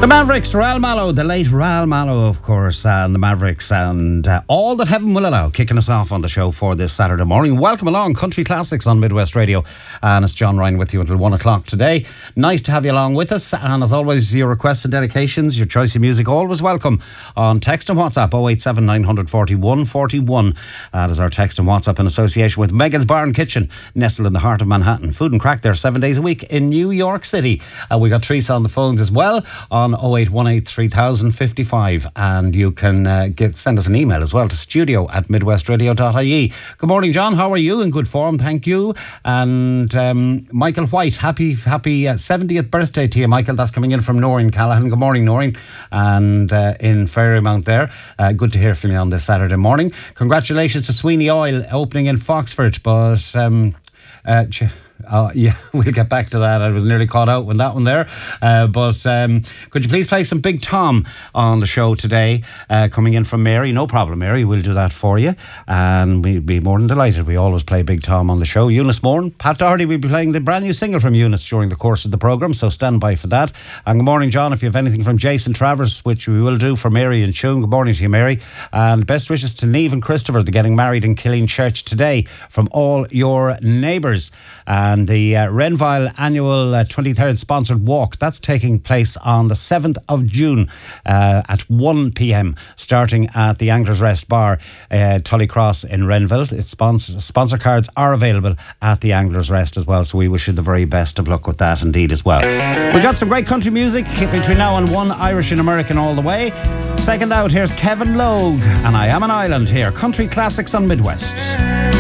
The Mavericks, Raul Malo, the late Raul Malo, of course, and the Mavericks, and all that heaven will allow, kicking us off on the show for this Saturday morning. Welcome along, Country Classics on Midwest Radio, and it's John Ryan with you until 1 o'clock today. Nice to have you along with us, and as always, your requests and dedications, your choice of music, always welcome on text and WhatsApp 087 941 41. That is our text and WhatsApp in association with Megan's Bar and Kitchen, nestled in the heart of Manhattan. Food and crack there 7 days a week in New York City. We got Teresa on the phones as well on 0818 3000 55, and you can send us an email as well to studio@midwestradio.ie. Good morning, John. How are you? In good form, thank you. And Michael White, happy 70th birthday to you, Michael. That's coming in from Noreen Callahan. Good morning, Noreen. And in Fairmount there. Good to hear from you on this Saturday morning. Congratulations to Sweeney Oil opening in Foxford, but yeah, we'll get back to that. I was nearly caught out with that one there. But could you please play some Big Tom on the show today? Coming in from Mary. No problem, Mary. We'll do that for you. And we'd be more than delighted. We always play Big Tom on the show. Eunice Moran, Pat Doherty will be playing the brand new single from Eunice during the course of the programme, so stand by for that. And good morning, John. If you have anything from Jason Travers, which we will do for Mary and Tune, good morning to you, Mary. And best wishes to Niamh and Christopher. They're getting married in Killeen Church today from all your neighbours. And the Renville annual 23rd sponsored walk, that's taking place on the 7th of June at 1 p.m, starting at the Anglers Rest Bar, Tully Cross in Renville. Its sponsor cards are available at the Anglers Rest as well, so we wish you the very best of luck with that indeed as well. We got some great country music between now and 1, Irish and American all the way. Second out, here's Kevin Logue and I Am an Island here. Country Classics on Midwest.